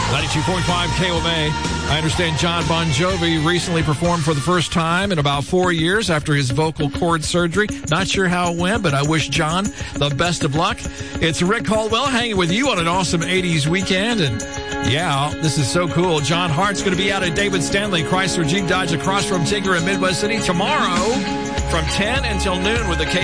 92.5 KOMA. I understand John Bon Jovi recently performed for the first time in about 4 years after his vocal cord surgery. Not sure how it went, but I wish John the best of luck. It's Rick Caldwell hanging with you on an awesome 80s weekend. And yeah, this is so cool. John Hart's going to be out at David Stanley Chrysler Jeep Dodge across from Tigger in Midwest City tomorrow from 10 until noon with the